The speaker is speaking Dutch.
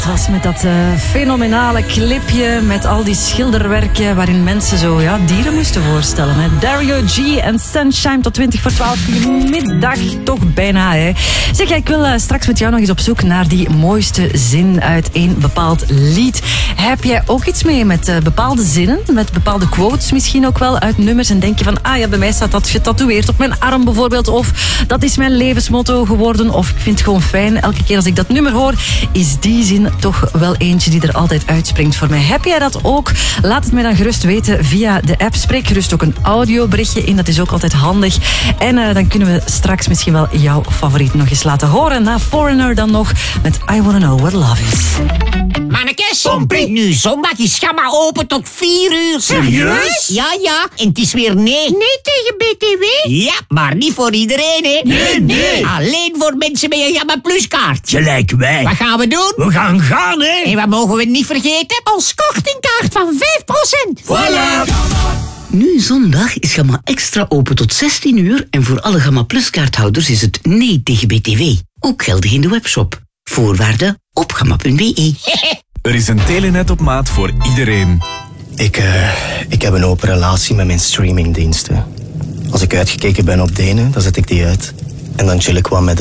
Het was met dat fenomenale clipje met al die schilderwerken waarin mensen zo dieren moesten voorstellen. Hè. Dario G en Sunshine tot 11:20 middag, toch bijna. Hè. Zeg, ik wil straks met jou nog eens op zoek naar die mooiste zin uit een bepaald lied. Heb jij ook iets mee met bepaalde zinnen, met bepaalde quotes misschien ook wel uit nummers en denk je van, bij mij staat dat getatoeëerd op mijn arm bijvoorbeeld, of dat is mijn levensmotto geworden, of ik vind het gewoon fijn, elke keer als ik dat nummer hoor, is die zin toch wel eentje die er altijd uitspringt voor mij. Heb jij dat ook? Laat het mij dan gerust weten via de app. Spreek gerust ook een audioberichtje in, dat is ook altijd handig. En dan kunnen we straks misschien wel jouw favoriet nog eens laten horen. Na Foreigner dan nog met I Wanna Know What Love Is. Mannekes, nu zondag is Gamma open tot 4 uur. Serieus? Ja. En het is weer nee. Nee tegen BTW? Ja, maar niet voor iedereen, hè. Nee. Alleen voor mensen met een Gamma Plus kaart. Gelijk wij. Wat gaan we doen? We gaan gaan, hè. En wat mogen we niet vergeten? Ons kortingkaart van 5%. Voilà. Nu zondag is Gamma Extra open tot 16 uur en voor alle Gamma Plus kaarthouders is het nee tegen BTW. Ook geldig in de webshop. Voorwaarden op gamma.be. Er is een telenet op maat voor iedereen. Ik heb een open relatie met mijn streamingdiensten. Als ik uitgekeken ben op de ene, dan zet ik die uit. En dan chill ik wat met